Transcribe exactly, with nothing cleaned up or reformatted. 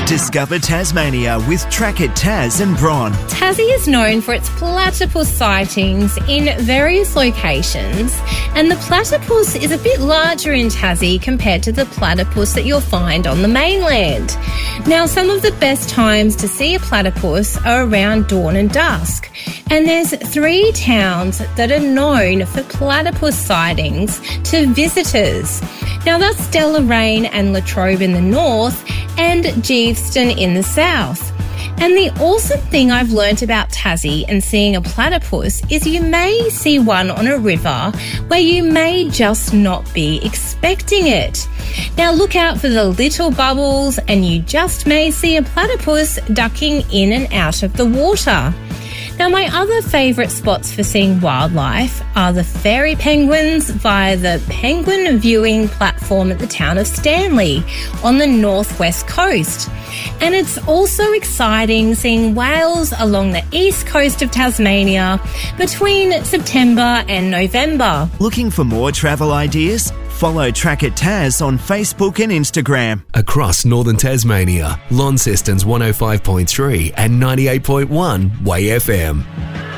Discover Tasmania with Track It Tas and Bron. Tassie is known for its platypus sightings in various locations, and the platypus is a bit larger in Tassie compared to the platypus that you'll find on the mainland. Now, some of the best times to see a platypus are around dawn and dusk, and there's three towns that are known for platypus sightings to visitors. Now, that's Deloraine and Latrobe in the north and Geeveston in the south. And the awesome thing I've learnt about Tassie and seeing a platypus is you may see one on a river where you may just not be expecting it. Now, look out for the little bubbles and you just may see a platypus ducking in and out of the water. Now, my other favourite spots for seeing wildlife are the fairy penguins via the penguin viewing platform at the town of Stanley on the northwest coast. And it's also exciting seeing whales along the east coast of Tasmania between September and November. Looking for more travel ideas? Follow Track It Tas on Facebook and Instagram. Across northern Tasmania, Launceston's one oh five point three and ninety-eight point one Way F M.